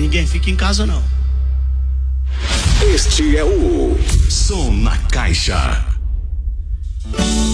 ninguém fica em casa não. Este é o Som na Caixa.